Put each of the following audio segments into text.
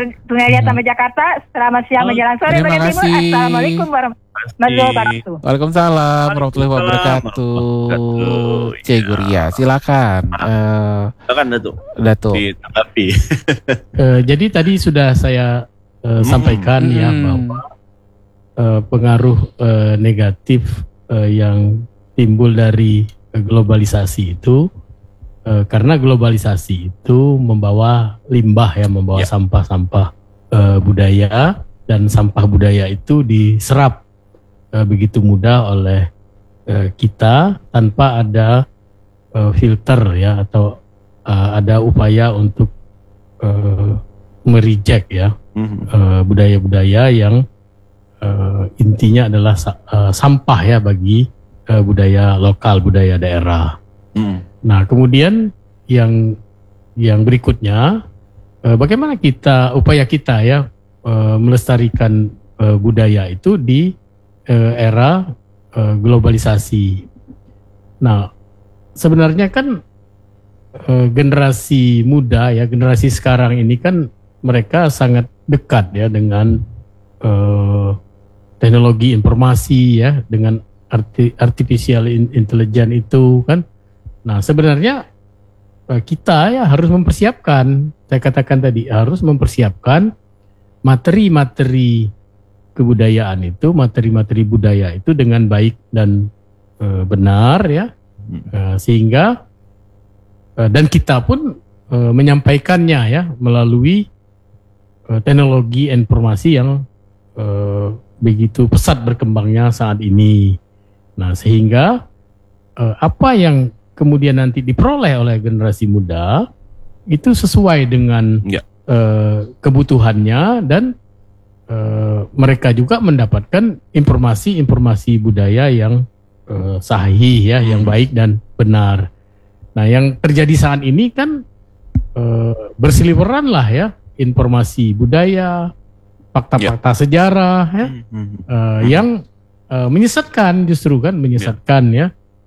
Tunai sama Jakarta. Selamat siang menjelang sore Terima bagian timur. kasih. Assalamualaikum warahmatullahi wabarakatuh. Waalaikumsalam warahmatullahi wabarakatuh. Cik Guria, silakan. Silakan Datuk. Ditanggapi. Jadi tadi sudah saya sampaikan ya bahwa pengaruh negatif yang timbul dari globalisasi itu karena globalisasi itu membawa limbah ya, membawa sampah-sampah budaya, dan sampah budaya itu diserap begitu mudah oleh kita tanpa ada filter ya, atau ada upaya untuk mereject ya budaya-budaya yang intinya adalah sampah ya bagi budaya lokal, budaya daerah. Nah, kemudian yang berikutnya, bagaimana upaya kita ya melestarikan budaya itu di era globalisasi. Nah, sebenarnya kan generasi muda ya, generasi sekarang ini kan mereka sangat dekat ya dengan teknologi informasi ya, dengan artificial intelligence itu kan. Nah, sebenarnya kita ya harus mempersiapkan, saya katakan tadi, harus mempersiapkan materi-materi kebudayaan itu, materi-materi budaya itu dengan baik dan benar ya, sehingga dan kita pun menyampaikannya ya melalui teknologi informasi yang begitu pesat berkembangnya saat ini. Nah, sehingga apa yang kemudian nanti diperoleh oleh generasi muda itu sesuai dengan kebutuhannya, dan mereka juga mendapatkan informasi-informasi budaya yang sahih ya, yang baik dan benar. Nah, yang terjadi saat ini kan berseliweran lah ya informasi budaya, fakta-fakta sejarah ya, yang menyesatkan, justru kan menyesatkan ya.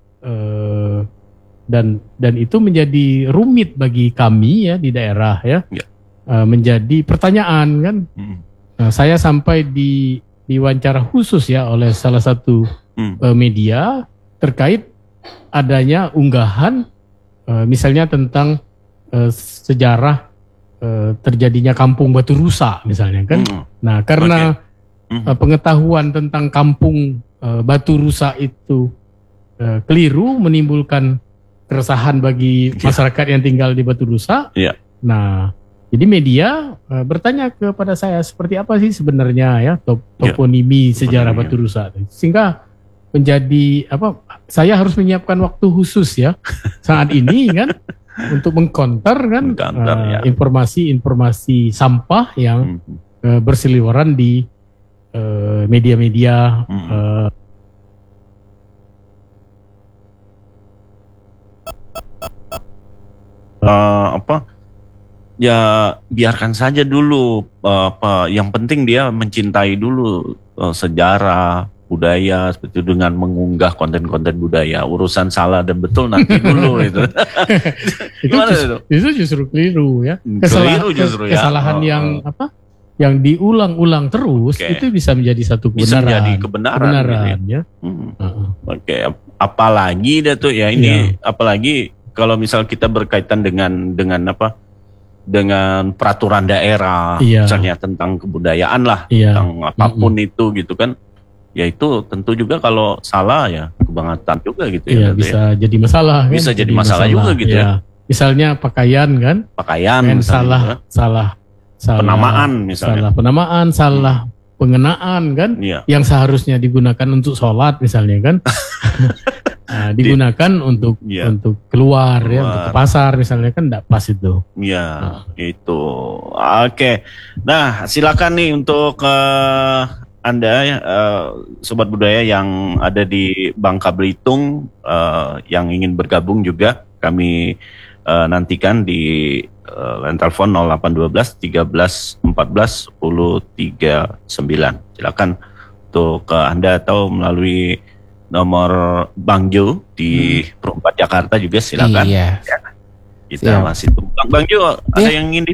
Dan itu menjadi rumit bagi kami ya di daerah ya, menjadi pertanyaan kan. Nah, saya sampai di wawancara khusus ya oleh salah satu media terkait adanya unggahan misalnya tentang sejarah terjadinya kampung Batu Rusa misalnya kan. Nah, karena pengetahuan tentang kampung Batu Rusa itu keliru, menimbulkan keresahan bagi masyarakat yang tinggal di Batu Rusa. Nah, jadi media bertanya kepada saya seperti apa sih sebenarnya ya toponimi sejarah Batu Rusa, sehingga menjadi saya harus menyiapkan waktu khusus ya saat ini kan untuk mengkonter kan informasi-informasi sampah yang berseliweran di media-media ya biarkan saja dulu, yang penting dia mencintai dulu sejarah budaya seperti itu dengan mengunggah konten-konten budaya. Urusan salah dan betul nanti dulu itu. Itu justru keliru ya. Kesalahan yang diulang-ulang terus itu bisa menjadi satu kebenaran. Bisa menjadi kebenaran ya. Oke, apalagi Datuk ya ini, apalagi kalau misal kita berkaitan dengan peraturan daerah, misalnya tentang kebudayaan lah, tentang apapun itu gitu kan. Ya itu tentu juga kalau salah ya kebangetan juga gitu ya. Bisa jadi masalah kan. Bisa jadi masalah juga gitu ya. Misalnya pakaian kan. Salah penamaan misalnya. Salah penamaan, salah pengenaan kan. Yang seharusnya digunakan untuk sholat misalnya kan. Digunakan untuk keluar ya, untuk ke pasar misalnya kan, tidak pas itu. Itu. Oke. Nah, silakan nih untuk Anda sobat budaya yang ada di Bangka Belitung yang ingin bergabung juga, kami nantikan di line telepon 0812 13 14 10 39. Silakan untuk Anda, atau melalui nomor Bang Jo di Perumpat Jakarta juga silakan. Iya. Kita masih tunggu. Bang Jo, ada yang ingin